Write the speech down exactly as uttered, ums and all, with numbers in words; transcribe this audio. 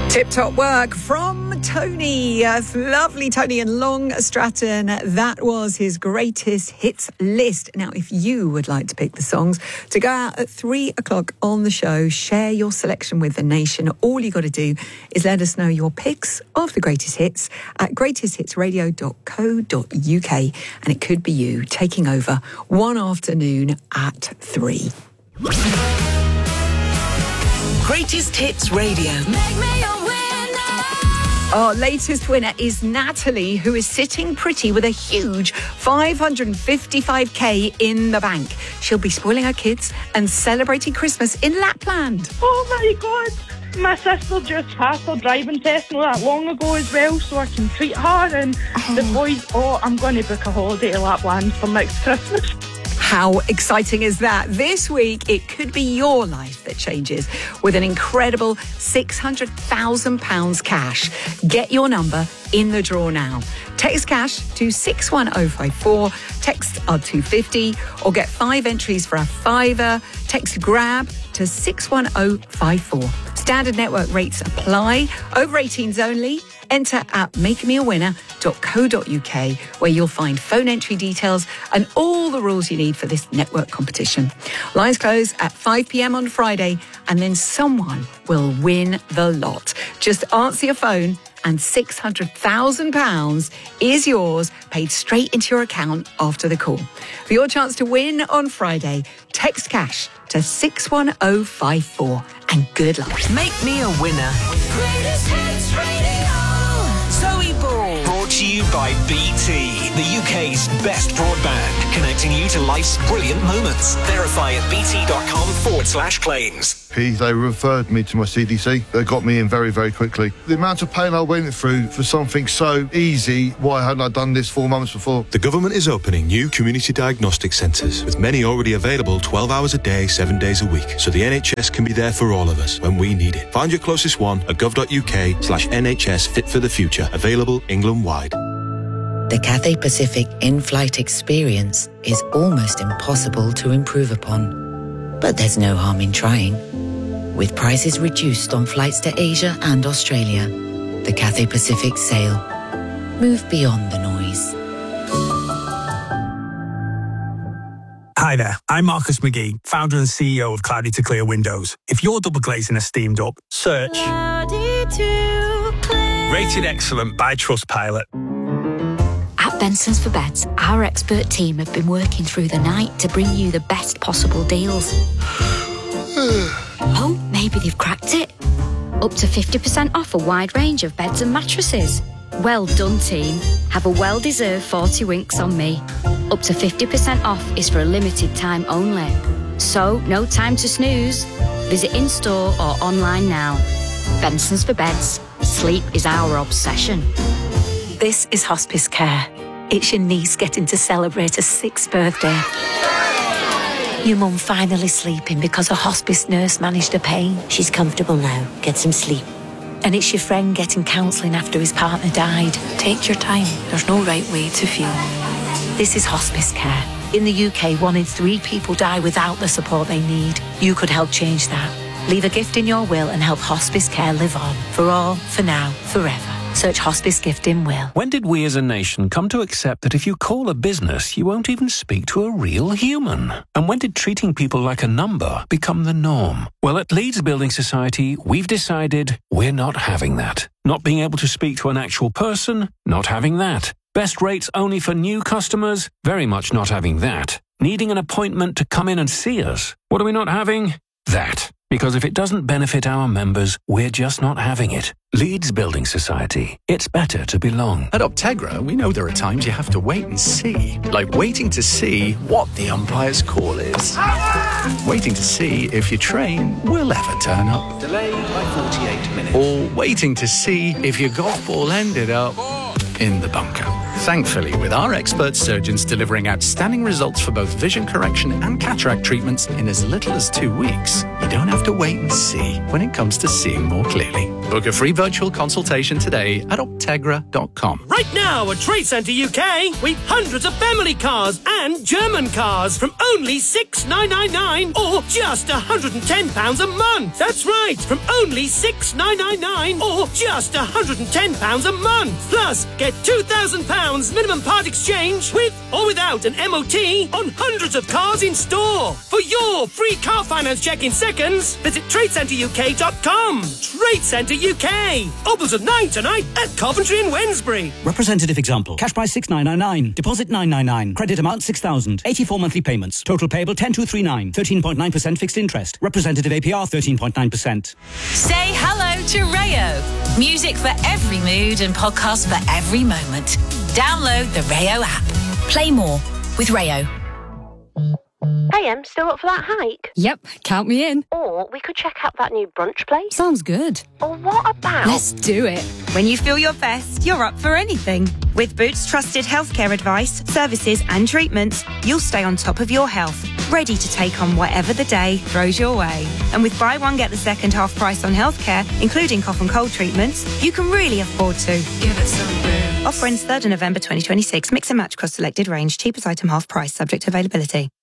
Tip-top work from Tony. Yes, lovely Tony and Long Stratton. That was his greatest hits list. Now, if you would like to pick the songs to go out at three o'clock on the show, share your selection with the nation. All you got to do is let us know your picks of the greatest hits at greatest hits radio dot co dot uk. And it could be you taking over one afternoon at three. Greatest Hits Radio. Make me a winner. Our latest winner is Natalie, who is sitting pretty with a huge five hundred fifty-five k in the bank. She'll be spoiling her kids and celebrating Christmas in Lapland. Oh my God. My sister just passed her driving test not that long ago as well, so I can treat her and oh. the boys. Oh, I'm going to book a holiday to Lapland for next Christmas. How exciting is that? This week, it could be your life that changes with an incredible six hundred thousand pounds cash. Get your number in the draw now. Text cash to six one oh five four, text R two fifty, or get five entries for a fiver. Text GRAB to six one oh five four. Standard network rates apply. Over eighteens only. Enter at make me a winner dot co dot uk, where you'll find phone entry details and all the rules you need for this network competition. Lines close at five p.m. on Friday, and then someone will win the lot. Just answer your phone and six hundred thousand pounds is yours, paid straight into your account after the call. For your chance to win on Friday, text cash to six one oh five four, and good luck. Make me a winner. Greatest Hits Radio. Zoe Ball. Brought to you by B T, the U K's best broadband, connecting you to life's brilliant moments. Verify at bt.com forward slash claims. They referred me to my C D C. They got me in very, very quickly. The amount of pain I went through for something so easy, why hadn't I done this four months before? The government is opening new community diagnostic centres, with many already available twelve hours a day, seven days a week, so the N H S can be there for all of us when we need it. Find your closest one at gov.uk slash NHS Fit for the Future. Available England-wide. The Cathay Pacific in-flight experience is almost impossible to improve upon. But there's no harm in trying. With prices reduced on flights to Asia and Australia, the Cathay Pacific sail. Move beyond the noise. Hi there, I'm Marcus McGee, founder and C E O of Cloudy to Clear Windows. If your double glazing is steamed up, search Rated Excellent by Trustpilot. At Benson's for Beds, our expert team have been working through the night to bring you the best possible deals. Oh, maybe they've cracked it. Up to fifty percent off a wide range of beds and mattresses. Well done, team. Have a well-deserved forty winks on me. Up to fifty percent off is for a limited time only. So, no time to snooze. Visit in-store or online now. Benson's for Beds. Sleep is our obsession. This is hospice care. It's your niece getting to celebrate her sixth birthday. Your mum finally sleeping because a hospice nurse managed her pain. She's comfortable now. Get some sleep. And it's your friend getting counselling after his partner died. Take your time. There's no right way to feel. This is hospice care. In the U K, one in three people die without the support they need. You could help change that. Leave a gift in your will and help hospice care live on. For all, for now, forever. Search Hospice Gift in Will. When did we as a nation come to accept that if you call a business, you won't even speak to a real human? And when did treating people like a number become the norm? Well, at Leeds Building Society, we've decided we're not having that. Not being able to speak to an actual person, not having that. Best rates only for new customers, very much not having that. Needing an appointment to come in and see us. What are we not having? That. Because if it doesn't benefit our members, we're just not having it. Leeds Building Society. It's better to belong. At Optegra, we know there are times you have to wait and see. Like waiting to see what the umpire's call is. Waiting to see if your train will ever turn up. Delayed by forty-eight minutes. Or waiting to see if your golf ball ended up in the bunker. Thankfully, with our expert surgeons delivering outstanding results for both vision correction and cataract treatments in as little as two weeks, you don't have to wait and see when it comes to seeing more clearly. Book a free virtual consultation today at optegra dot com. Right now at Trade Centre U K, we've hundreds of family cars and German cars from only six thousand nine hundred ninety-nine pounds or just one hundred ten pounds a month. That's right, from only six thousand nine hundred ninety-nine pounds or just one hundred ten pounds a month. Plus, get two thousand pounds minimum part exchange with or without an M O T on hundreds of cars in store. For your free car finance check in seconds, visit trade centre U K dot com. Trade Centre U K. Opens at nine tonight at Coventry and Wednesbury. Representative example. Cash price six thousand nine hundred ninety-nine. Deposit nine hundred ninety-nine. Credit amount six thousand. eighty-four monthly payments. Total payable ten thousand two hundred thirty-nine. thirteen point nine percent fixed interest. Representative A P R thirteen point nine percent. Say hello to Rayo. Music for every mood and podcasts for every moment. Download the Rayo app. Play more with Rayo. Hey, Em, still up for that hike? Yep, count me in. Or we could check out that new brunch place. Sounds good. Or what about... Let's do it. When you feel your best, you're up for anything. With Boots trusted healthcare advice, services and treatments, you'll stay on top of your health, ready to take on whatever the day throws your way. And with buy one, get the second half price on healthcare, including cough and cold treatments, you can really afford to. Give it some Boots. Offer ends third of November twenty twenty-six. Mix and match across selected range. Cheapest item half price, subject to availability.